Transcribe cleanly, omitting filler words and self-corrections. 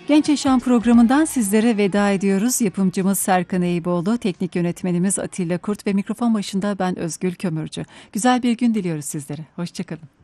Genç Yaşam programından sizlere veda ediyoruz. Yapımcımız Serkan Eyüboğlu, teknik yönetmenimiz Atilla Kurt ve mikrofon başında ben Özgül Kömürcü. Güzel bir gün diliyoruz sizlere. Hoşçakalın.